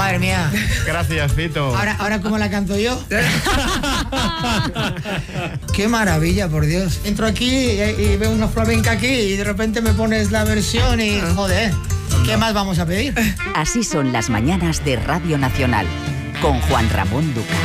Madre mía. Gracias, Fito. Ahora ¿cómo la canto yo? Qué maravilla, por Dios. Entro aquí y veo una flamenca aquí y de repente me pones la versión y joder, ¿qué más vamos a pedir? Así son las mañanas de Radio Nacional, con Juan Ramón Lucas.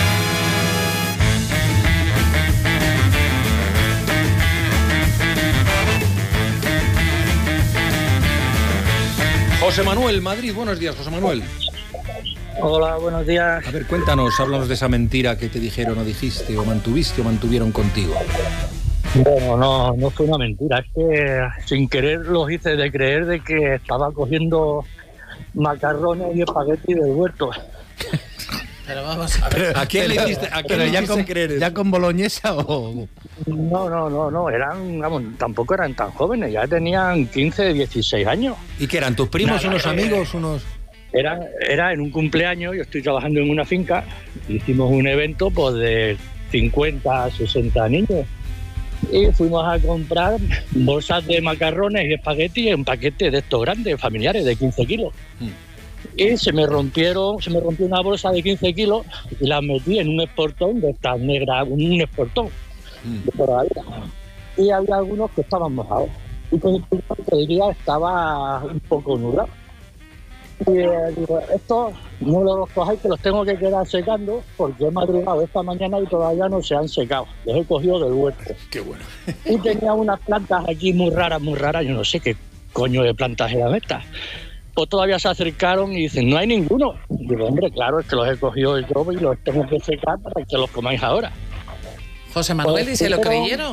José Manuel, Madrid. Buenos días, José Manuel. Hola, buenos días. A ver, cuéntanos, háblanos de esa mentira que te dijeron o dijiste o mantuviste o mantuvieron contigo. Bueno, no fue una mentira, es que sin querer los hice de creer de que estaba cogiendo macarrones y espagueti del huerto. Pero vamos a ver. ¿A quién le hiciste, creer? ¿Ya con boloñesa o...? No, tampoco eran tan jóvenes, ya tenían 15, 16 años. ¿Y qué eran, tus primos, unos amigos, unos...? Era en un cumpleaños, yo estoy trabajando en una finca, hicimos un evento pues de 50, 60 niños y fuimos a comprar bolsas de macarrones y espagueti en paquetes de estos grandes, familiares, de 15 kilos. Y se me rompió una bolsa de 15 kilos y la metí en un esportón de estas negras, un esportón de por ahí. Y había algunos que estaban mojados. Y con el día estaba un poco nublado. Y digo, esto no los cojáis, que los tengo que quedar secando porque he madrugado esta mañana y todavía no se han secado. Los he cogido del huerto. Qué bueno. Y tenía unas plantas aquí muy raras, yo no sé qué coño de plantas eran estas. Pues todavía se acercaron y dicen, no hay ninguno. Digo, hombre, claro, es que los he cogido yo y los tengo que secar para que los comáis ahora. José Manuel, ¿y se lo creyeron?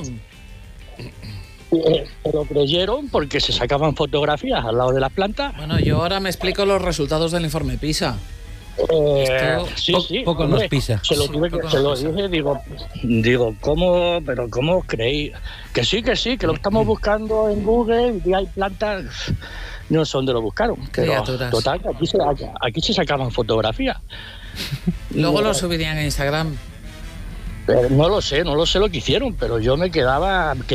Se lo creyeron porque se sacaban fotografías al lado de las plantas. Bueno, yo ahora me explico los resultados del informe PISA. Sí, poco hombre, nos pisa. Se lo dije, digo, ¿cómo os creéis? Que sí, que lo estamos buscando en Google y hay plantas, no sé dónde lo buscaron. Pero total, aquí se sacaban fotografías. Luego lo subirían a Instagram. No lo sé lo que hicieron, pero yo me quedaba